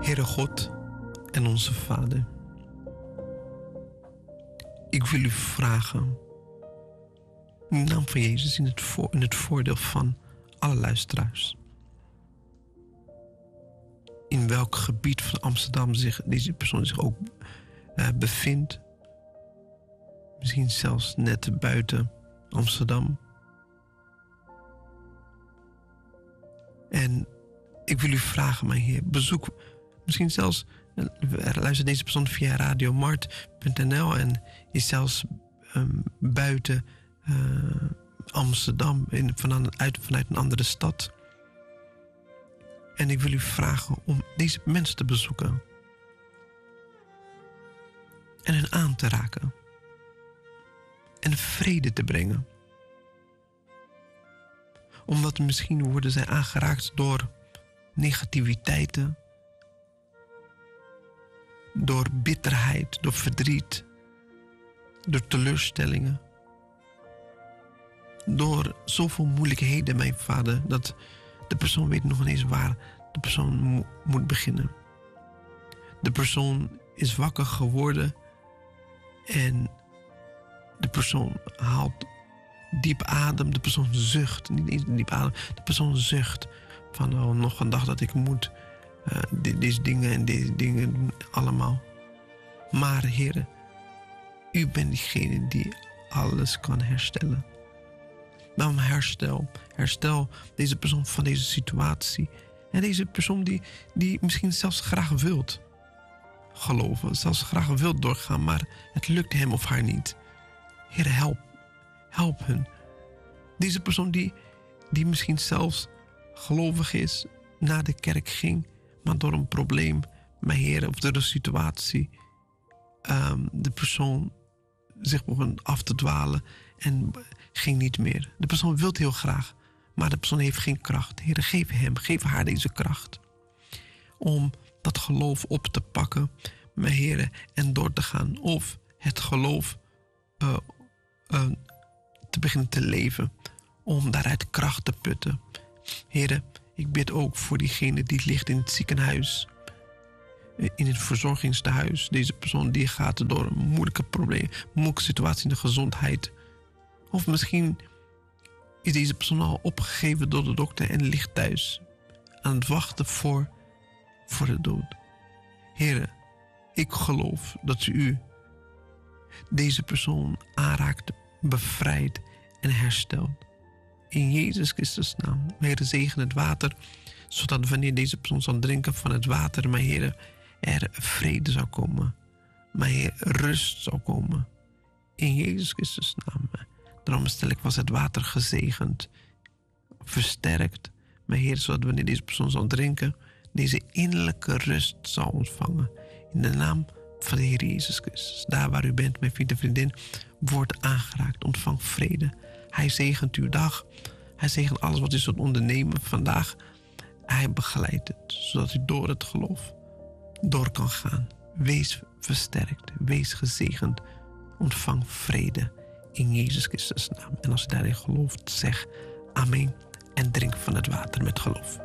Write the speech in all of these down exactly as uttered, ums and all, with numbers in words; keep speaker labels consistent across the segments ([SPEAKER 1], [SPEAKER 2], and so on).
[SPEAKER 1] Heere God en onze Vader, ik wil u vragen, in de naam van Jezus, in het, voor, in het voordeel van alle luisteraars, in welk gebied van Amsterdam zich deze persoon zich ook uh, bevindt, misschien zelfs net buiten Amsterdam. En ik wil u vragen, mijn Heer, bezoek misschien zelfs, luistert deze persoon via radiomart punt n l en is zelfs um, buiten uh, Amsterdam, in, vanuit, uit, vanuit een andere stad. En ik wil u vragen om deze mensen te bezoeken en hen aan te raken en vrede te brengen. Omdat misschien worden zij aangeraakt door negativiteiten, door bitterheid, door verdriet, door teleurstellingen, door zoveel moeilijkheden, mijn Vader, dat de persoon weet nog niet eens waar de persoon mo- moet beginnen. De persoon is wakker geworden en de persoon haalt diep adem, de persoon zucht, niet eens diep adem, de persoon zucht van oh, nog een dag dat ik moet uh, de, deze dingen en deze dingen doen allemaal. Maar Heere, u bent diegene die alles kan herstellen. Daarom herstel, herstel deze persoon van deze situatie. En deze persoon die, die misschien zelfs graag wilt geloven, zelfs graag wilt doorgaan, maar het lukt hem of haar niet. Heere, help, help hun. Deze persoon die, die misschien zelfs gelovig is, naar de kerk ging, maar door een probleem, mijn Heer, of door een situatie, um, de persoon zich begon af te dwalen en ging niet meer. De persoon wil heel graag, maar de persoon heeft geen kracht. Heer, geef hem, geef haar deze kracht om dat geloof op te pakken, mijn Heer, en door te gaan. Of het geloof uh, uh, te beginnen te leven, om daaruit kracht te putten. Heer, ik bid ook voor diegene die ligt in het ziekenhuis, in het verzorgingstehuis. Deze persoon die gaat door een moeilijke probleem, moeilijke situatie in de gezondheid. Of misschien is deze persoon al opgegeven door de dokter en ligt thuis aan het wachten voor, voor de dood. Heer, ik geloof dat u deze persoon aanraakt, bevrijdt en herstelt. In Jezus Christus' naam. Heer, zegen het water, zodat wanneer deze persoon zal drinken van het water, mijn Heer, er vrede zou komen. Mijn Heer, rust zou komen. In Jezus Christus' naam. Daarom stel ik was het water gezegend, versterkt, mijn Heer, zodat wanneer deze persoon zal drinken, deze innerlijke rust zal ontvangen. In de naam van de Heer Jezus Christus. Daar waar u bent, mijn vriend en vriendin, wordt aangeraakt. Ontvang vrede. Hij zegent uw dag. Hij zegent alles wat u zult ondernemen vandaag. Hij begeleidt het, zodat u door het geloof door kan gaan. Wees versterkt. Wees gezegend. Ontvang vrede in Jezus Christus' naam. En als u daarin gelooft, zeg amen en drink van het water met geloof.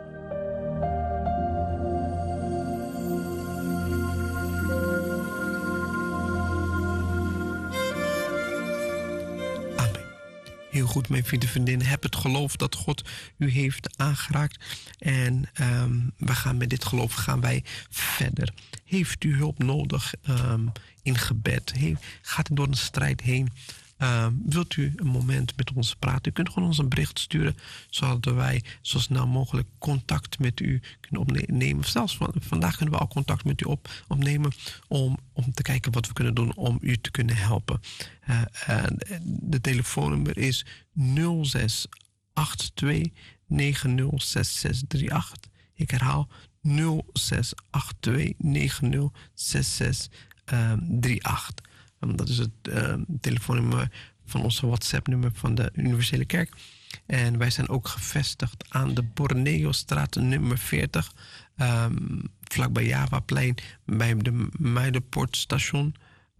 [SPEAKER 1] Heel goed, mijn vrienden en vriendinnen. Heb het geloof dat God u heeft aangeraakt. En um, we gaan met dit geloof gaan wij verder. Heeft u hulp nodig um, in gebed? Heeft, gaat u door een strijd heen? Um, wilt u een moment met ons praten? U kunt gewoon ons een bericht sturen, zodat wij zo snel mogelijk contact met u kunnen opnemen. Zelfs van, vandaag kunnen we al contact met u op, opnemen om, om te kijken wat we kunnen doen om u te kunnen helpen. Uh, uh, de telefoonnummer is nul zes acht twee negen nul zes zes drie acht. Ik herhaal nul zes acht twee negen nul zes zes drie acht. Dat is het uh, telefoonnummer van onze WhatsApp-nummer van de Universele Kerk. En wij zijn ook gevestigd aan de Borneo-straat nummer veertig. Um, vlakbij Javaplein, bij de Muiderpoortstation.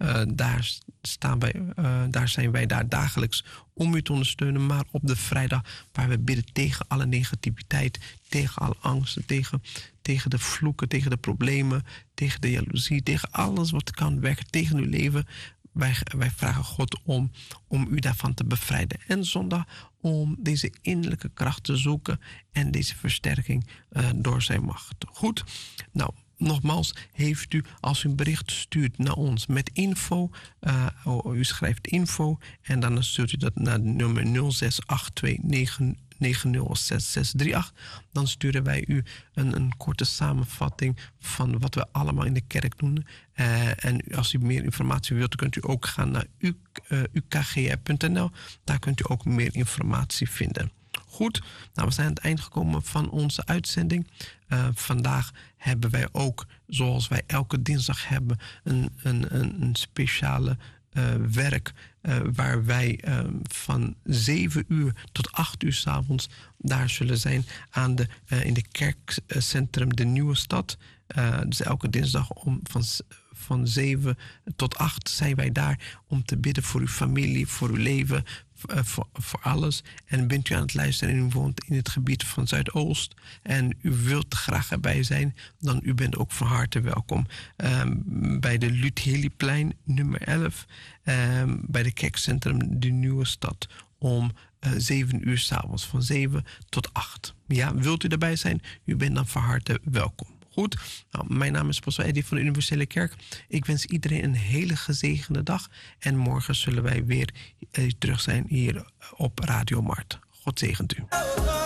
[SPEAKER 1] Uh, daar, staan wij, uh, daar zijn wij daar dagelijks om u te ondersteunen. Maar op de vrijdag waar we bidden tegen alle negativiteit, tegen alle angsten, tegen, tegen de vloeken, tegen de problemen, tegen de jaloezie, tegen alles wat kan werken tegen uw leven. Wij, wij vragen God om, om u daarvan te bevrijden. En zondag om deze innerlijke kracht te zoeken en deze versterking uh, door zijn macht. Goed, nou, nogmaals, heeft u als u een bericht stuurt naar ons met info, uh, oh, u schrijft info en dan stuurt u dat naar nummer nul zes acht twee negen nul zes zes drie acht. Dan sturen wij u een, een korte samenvatting van wat we allemaal in de kerk doen. Uh, en als u meer informatie wilt, dan kunt u ook gaan naar u k g r punt n l. Daar kunt u ook meer informatie vinden. Goed, nou, we zijn aan het eind gekomen van onze uitzending. Uh, vandaag hebben wij ook, zoals wij elke dinsdag hebben, een, een, een, een speciale uh, werk uh, waar wij uh, van zeven uur tot acht uur 's avonds daar zullen zijn aan de, uh, in de kerkcentrum De Nieuwe Stad. Uh, dus elke dinsdag om van Van zeven tot acht zijn wij daar om te bidden voor uw familie, voor uw leven, uh, voor, voor alles. En bent u aan het luisteren en u woont in het gebied van Zuidoost en u wilt graag erbij zijn, dan u bent ook van harte welkom. Um, bij de Luthelieplein nummer elf, um, bij de kerkcentrum De Nieuwe Stad om uh, zeven uur 's avonds, van zeven tot acht. Ja, wilt u erbij zijn? U bent dan van harte welkom. Goed, nou, mijn naam is Pastor Eddie van de Universele Kerk. Ik wens iedereen een hele gezegende dag. En morgen zullen wij weer uh, terug zijn hier op Radio Mart. God zegent u.